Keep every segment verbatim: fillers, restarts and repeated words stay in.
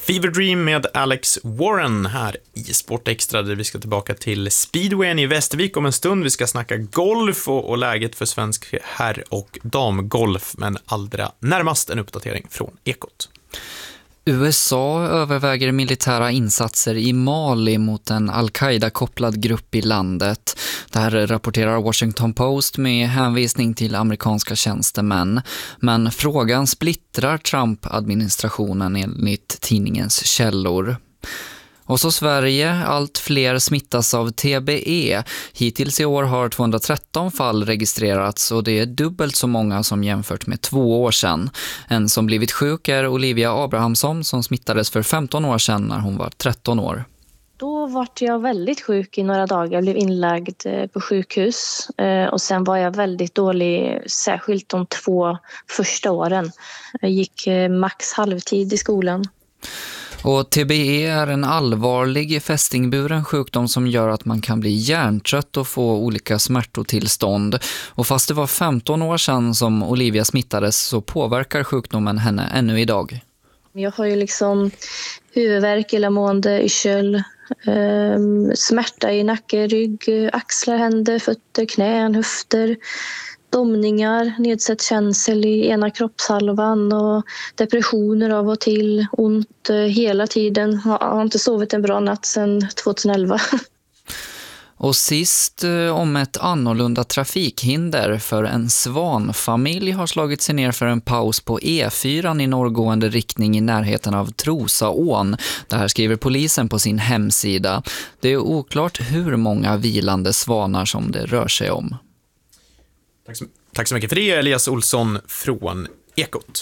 Fever Dream med Alex Warren här i Sport Extra, där vi ska tillbaka till speedwayen i Västervik om en stund. Vi ska snacka golf och, och läget för svensk herr- och damgolf, men allra närmast en uppdatering från Ekot. U S A överväger militära insatser i Mali mot en al-Qaida-kopplad grupp i landet. Det här rapporterar Washington Post med hänvisning till amerikanska tjänstemän. Men frågan splittrar Trump-administrationen enligt tidningens källor. Och så Sverige, allt fler smittas av T B E. Hittills i år har tvåhundratretton fall registrerats och det är dubbelt så många som jämfört med två år sedan. En som blivit sjuk är Olivia Abrahamsson som smittades för femton år sedan när hon var tretton år. Då var jag väldigt sjuk i några dagar, jag blev inlagd på sjukhus och sen var jag väldigt dålig, särskilt de två första åren. Jag gick max halvtid i skolan. Och T B E är en allvarlig fästingburen sjukdom som gör att man kan bli hjärntrött och få olika smärtotillstånd. Och fast det var femton år sedan som Olivia smittades så påverkar sjukdomen henne ännu idag. Jag har ju liksom huvudvärk, illamående, yrsel, eh, smärta i nacke, rygg, axlar, händer, fötter, knän, höfter, domningar, nedsatt känsel i ena kroppshalvan och depressioner av och till, ont hela tiden. Jag har inte sovit en bra natt sedan tjugoelva. Och sist om ett annorlunda trafikhinder, för en svanfamilj har slagit sig ner för en paus på E fyra i norrgående riktning i närheten av Trosaån. Det här skriver polisen på sin hemsida. Det är oklart hur många vilande svanar som det rör sig om. Tack så, tack så mycket för det, Elias Olsson från Ekot.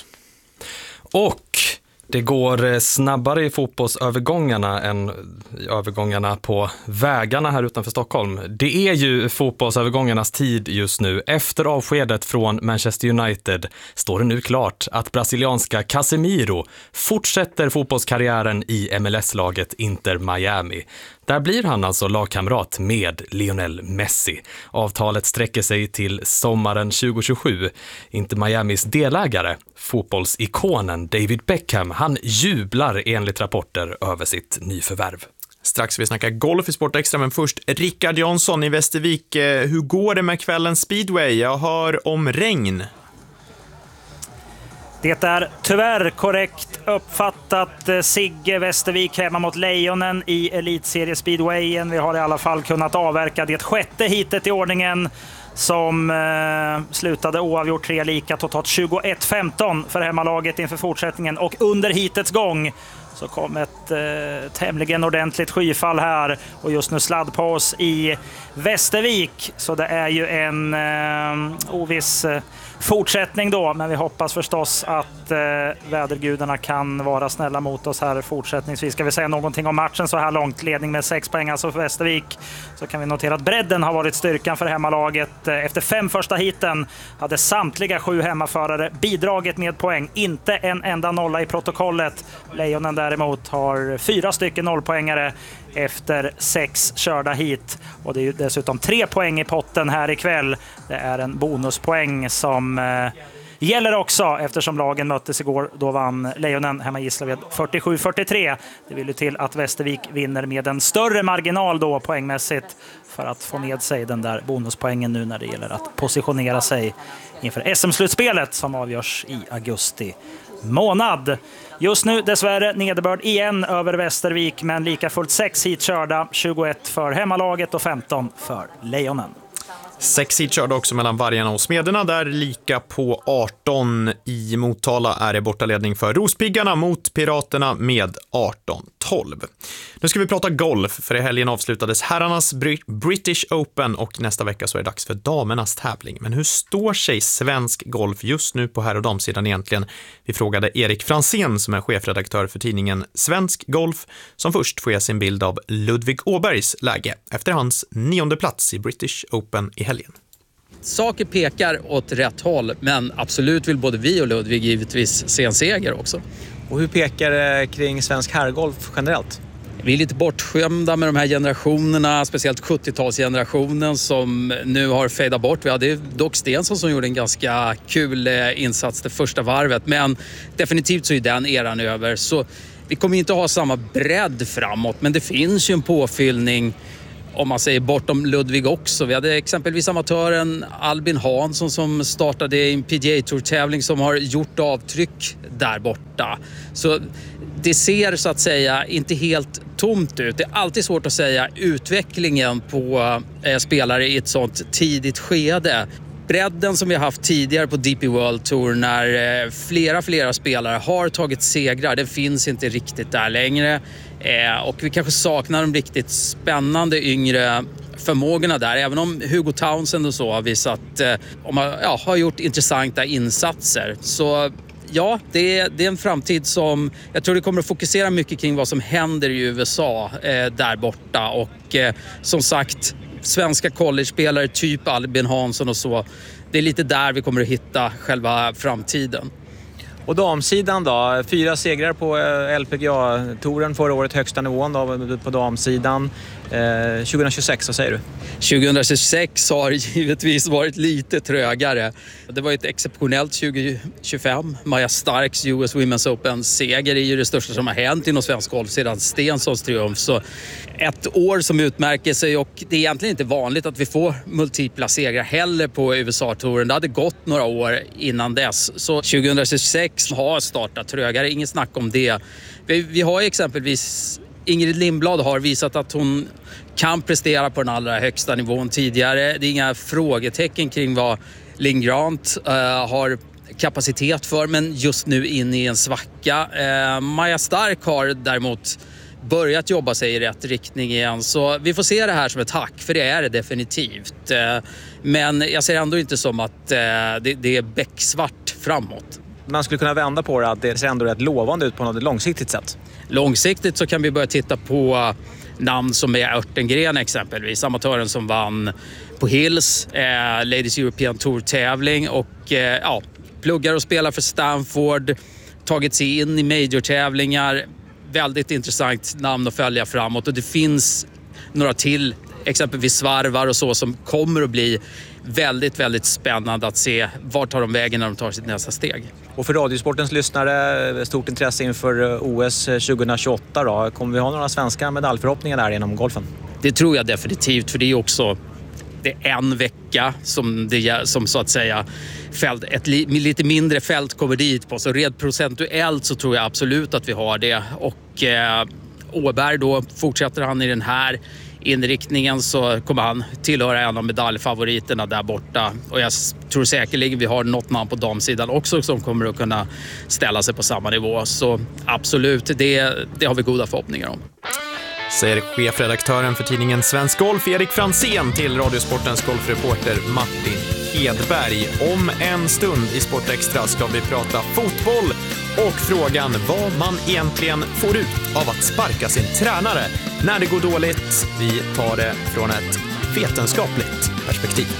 Och det går snabbare i fotbollsövergångarna än övergångarna på vägarna här utanför Stockholm. Det är ju fotbollsövergångarnas tid just nu. Efter avskedet från Manchester United står det nu klart att brasilianska Casemiro fortsätter fotbollskarriären i M L S-laget Inter Miami. Där blir han alltså lagkamrat med Lionel Messi. Avtalet sträcker sig till sommaren tjugohundratjugosju. Inte Miamis delägare, fotbollsikonen David Beckham, han jublar enligt rapporter över sitt nyförvärv. Strax vi snackar golf i Sport Extra, men först Rickard Jansson i Västervik. Hur går det med kvällens speedway? Jag hör om regn. Det är tyvärr korrekt uppfattat. Sigge Västervik hemma mot Lejonen i Elitserie Speedwayen. Vi har i alla fall kunnat avverka det sjätte hitet i ordningen som eh, slutade oavgjort tre lika, totalt tjugoett femton för hemmalaget inför fortsättningen. Och under hitets gång så kom ett eh, tämligen ordentligt skyfall här och just nu sladdpaus i Västervik. Så det är ju en eh, oviss eh, fortsättning då, men vi hoppas förstås att eh, vädergudarna kan vara snälla mot oss här fortsättningsvis. Ska vi säga någonting om matchen så här långt? Ledning med sex poäng alltså för Västervik. Så kan vi notera att bredden har varit styrkan för hemmalaget. Efter fem första hiten hade samtliga sju hemmaförare bidragit med poäng. Inte en enda nolla i protokollet. Lejonen däremot har fyra stycken nollpoängare efter sex körda hit. Och det är ju dessutom tre poäng i potten här ikväll. Det är en bonuspoäng som eh, gäller också eftersom lagen möttes igår. Då vann Lejonen hemma i Gislaved fyrtiosju fyrtiotre. Det vill ju till att Västervik vinner med en större marginal då poängmässigt för att få med sig den där bonuspoängen nu när det gäller att positionera sig inför S M-slutspelet som avgörs i augusti månad. Just nu dessvärre nederbörd igen över Västervik, men lika fullt sex hit körda, tjugoett för hemmalaget och femton för Lejonen. Sex hit körde också mellan Vargarna och Smederna, där lika på arton. I Motala är det bortaledning för Rospiggarna mot Piraterna med arton tolv. Nu ska vi prata golf, för i helgen avslutades herrarnas British Open och nästa vecka så är det dags för damernas tävling. Men hur står sig svensk golf just nu på herr- och damsidan egentligen? Vi frågade Erik Fransén som är chefredaktör för tidningen Svensk Golf, som först får ge sin bild av Ludvig Åbergs läge efter hans nionde plats i British Open i helgen. Saker pekar åt rätt håll, men absolut vill både vi och Ludvig givetvis se en seger också. Och hur pekar det kring svensk herrgolf generellt? Vi är lite bortskämda med de här generationerna, speciellt sjuttiotalsgenerationen som nu har fejdat bort. Vi hade dock Stensson som gjorde en ganska kul insats det första varvet, men definitivt så är den eran över. Så Vi kommer inte ha samma bredd framåt, men det finns ju en påfyllning om man säger bortom Ludvig också. Vi hade exempelvis amatören Albin Hansson som startade en P G A-tour-tävling som har gjort avtryck där borta. Så det ser så att säga inte helt tomt ut. Det är alltid svårt att säga utvecklingen på eh, spelare i ett sånt tidigt skede. Bredden som vi har haft tidigare på D P World Tour när eh, flera, flera spelare har tagit segrar, det finns inte riktigt där längre. Eh, och vi kanske saknar de riktigt spännande yngre förmågorna där. Även om Hugo Townsend och så har visat, eh, om, ja, har gjort intressanta insatser. Så ja, det är, det är en framtid som jag tror det kommer att fokusera mycket kring vad som händer i U S A eh, där borta. Och eh, som sagt, svenska college-spelare typ Albin Hansson och så, det är lite där vi kommer att hitta själva framtiden. Och damsidan då? Fyra segrar på L P G A-touren förra året, högsta nivån då, på damsidan. Eh, tjugohundratjugosex, vad säger du? tjugohundratjugosex har givetvis varit lite trögare. Det var ett exceptionellt tjugohundratjugofem. Maja Starks U S Women's Open-seger är ju det största som har hänt inom svensk golf sedan Stensons triumf. Så ett år som utmärker sig, och det är egentligen inte vanligt att vi får multipla segrar heller på U S A-touren. Det hade gått några år innan dess. Så tjugohundratjugosex har startat trögare, inget snack om det. Vi, vi har exempelvis Ingrid Lindblad har visat att hon kan prestera på den allra högsta nivån tidigare. Det är inga frågetecken kring vad Lynn Grant uh, har kapacitet för, men just nu in i en svacka. Uh, Maja Stark har däremot börjat jobba sig i rätt riktning igen, så vi får se det här som ett hack, för det är det definitivt. Uh, men jag ser ändå inte som att uh, det, det är becksvart framåt. Man skulle kunna vända på det att det ser ändå rätt lovande ut på något långsiktigt sätt. Långsiktigt så kan vi börja titta på namn som är Örtengren exempelvis, amatören som vann på Hills, eh, Ladies European Tour-tävling och eh, ja, pluggar och spelar för Stanford, tagit sig in i major-tävlingar. Väldigt intressant namn att följa framåt, och det finns några till, exempelvis Svarvar och så, som kommer att bli väldigt, väldigt spännande att se vart tar de vägen när de tar sitt nästa steg. Och för Radiosportens lyssnare, stort intresse inför O S tjugohundratjugoåtta då. Kommer vi ha några svenska medaljförhoppningar där inom golfen? Det tror jag definitivt, för det är också det är en vecka som, det, som så att säga fält, ett li, lite mindre fält kommer dit på. Så rent procentuellt så tror jag absolut att vi har det. Och eh, Åberg då, fortsätter han i den här inriktningen så kommer han tillhöra en av medaljfavoriterna där borta. Och jag tror säkerligen vi har något namn på damsidan också som kommer att kunna ställa sig på samma nivå. Så absolut, det, det har vi goda förhoppningar om. Säger chefredaktören för tidningen Svensk Golf, Erik Fransén, till Radiosportens golfreporter Martin Hedberg. Om en stund i Sport Extra ska vi prata fotboll och frågan vad man egentligen får ut av att sparka sin tränare när det går dåligt. Vi tar det från ett vetenskapligt perspektiv.